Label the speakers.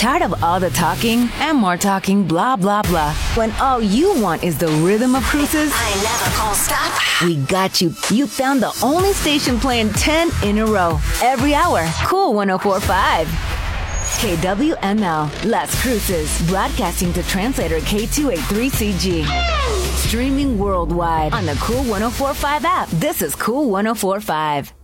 Speaker 1: Tired of all the talking and more talking, blah, blah, blah, when all you want is the rhythm of cruises?
Speaker 2: I never call stop.
Speaker 1: We got you. You found the only station playing 10 in a row. Every hour. Cool 104.5. KWML, Las Cruces, broadcasting to translator K283CG. Streaming worldwide on the Cool 104.5 app. This is Cool 104.5.